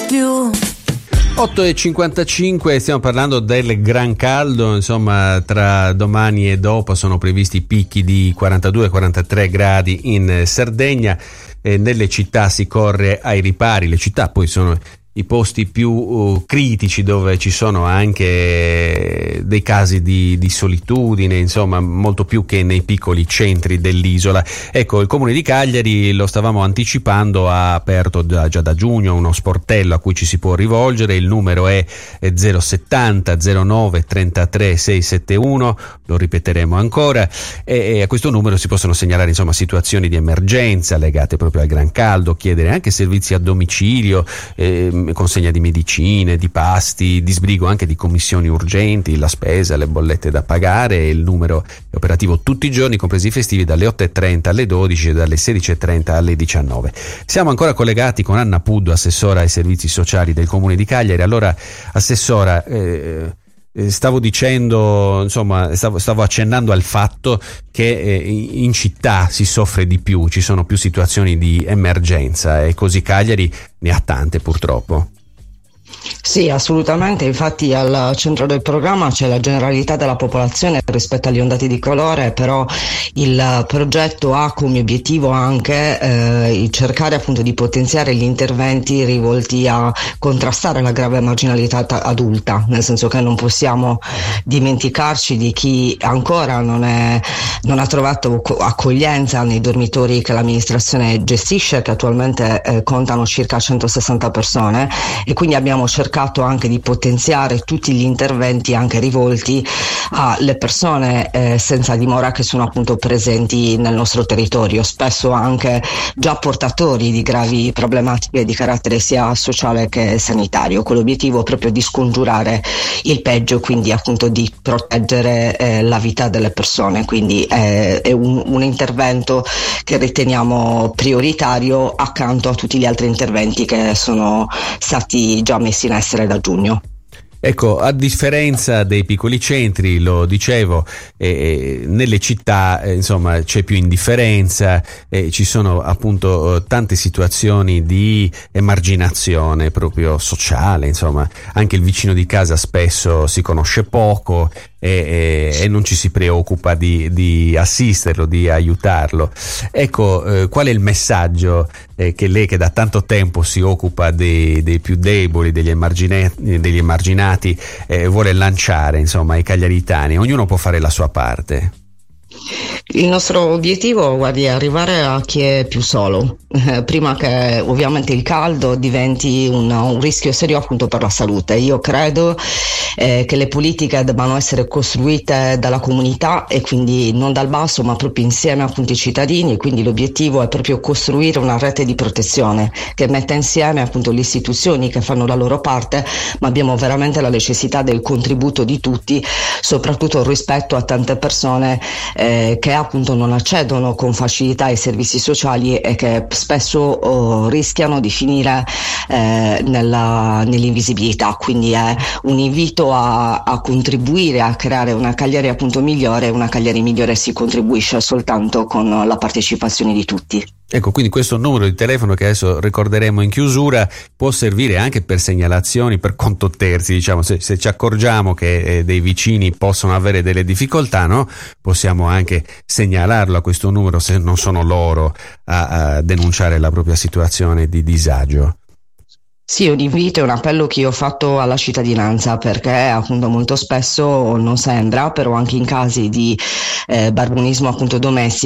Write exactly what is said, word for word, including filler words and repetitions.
più. otto e cinquantacinque, stiamo parlando del gran caldo, insomma tra domani e dopo sono previsti picchi di quarantadue quarantatré gradi in Sardegna, e nelle città si corre ai ripari. Le città poi sono i posti più uh, critici, dove ci sono anche dei casi di, di solitudine, insomma molto più che nei piccoli centri dell'isola. Ecco, il Comune di Cagliari, lo stavamo anticipando, ha aperto da, già da giugno uno sportello a cui ci si può rivolgere. Il numero è zero settanta zero nove trentatré seicentosettantuno, lo ripeteremo ancora, e, e a questo numero si possono segnalare insomma situazioni di emergenza legate proprio al gran caldo, chiedere anche servizi a domicilio, eh, consegna di medicine, di pasti, di sbrigo anche di commissioni urgenti, la spesa, le bollette da pagare. Il numero è operativo tutti i giorni, compresi i festivi, dalle otto e trenta alle dodici e dalle sedici e trenta alle diciannove. Siamo ancora collegati con Anna Puddo, assessora ai servizi sociali del Comune di Cagliari. Allora, assessora, eh, stavo dicendo, insomma, stavo, stavo accennando al fatto che eh, in città si soffre di più, ci sono più situazioni di emergenza, e così Cagliari ne ha tante purtroppo. Sì, assolutamente. Infatti al centro del programma c'è la generalità della popolazione rispetto agli ondati di calore, però il progetto ha come obiettivo anche eh, cercare appunto di potenziare gli interventi rivolti a contrastare la grave marginalità t- adulta, nel senso che non possiamo dimenticarci di chi ancora non, è, non ha trovato accoglienza nei dormitori che l'amministrazione gestisce, che attualmente eh, contano circa centosessanta persone, e quindi abbiamo cercato anche di potenziare tutti gli interventi anche rivolti alle persone eh, senza dimora che sono appunto presenti nel nostro territorio, spesso anche già portatori di gravi problematiche di carattere sia sociale che sanitario, con l'obiettivo proprio di scongiurare il peggio, quindi appunto di proteggere eh, la vita delle persone. Quindi eh, è un, un intervento che riteniamo prioritario accanto a tutti gli altri interventi che sono stati già messi in essere da giugno. Ecco, a differenza dei piccoli centri, lo dicevo, eh, nelle città eh, insomma c'è più indifferenza, eh, ci sono appunto eh, tante situazioni di emarginazione proprio sociale, insomma anche il vicino di casa spesso si conosce poco e, e, e non ci si preoccupa di, di assisterlo, di aiutarlo. Ecco, eh, qual è il messaggio eh, che lei, che da tanto tempo si occupa dei, dei più deboli, degli, emargine, degli emarginati, eh, vuole lanciare insomma ai cagliaritani? Ognuno può fare la sua parte. Il nostro obiettivo, guardi, è arrivare a chi è più solo, eh, prima che ovviamente il caldo diventi un, un rischio serio appunto per la salute. Io credo eh, che le politiche debbano essere costruite dalla comunità, e quindi non dal basso ma proprio insieme appunto ai cittadini. Quindi l'obiettivo è proprio costruire una rete di protezione che metta insieme appunto le istituzioni che fanno la loro parte, ma abbiamo veramente la necessità del contributo di tutti, soprattutto rispetto a tante persone eh, che appunto non accedono con facilità ai servizi sociali e che spesso oh, rischiano di finire eh, nella, nell'invisibilità. Quindi è un invito a, a contribuire a creare una Cagliari appunto migliore. Una Cagliari migliore si contribuisce soltanto con la partecipazione di tutti. Ecco, quindi questo numero di telefono che adesso ricorderemo in chiusura può servire anche per segnalazioni, per conto terzi, diciamo, se, se ci accorgiamo che eh, dei vicini possono avere delle difficoltà, no? Possiamo anche segnalarlo a questo numero, se non sono loro a, a denunciare la propria situazione di disagio. Sì, un invito e un appello che io ho fatto alla cittadinanza, perché appunto molto spesso non sembra, però anche in casi di eh, barbunismo appunto domestico